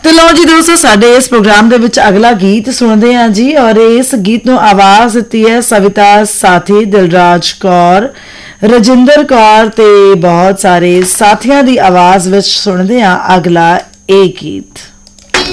तो लो जी दोस्तों साडे इस प्रोग्राम दे विच अगला गीत सुनते हैं जी और इस गीत नूं आवाज़ दित्ती है सविता साथी दिलराज कौर रजिंदर कौर ते बहुत सारे साथियां दी आवाज़ विच सुनते हैं अगला ए गीत।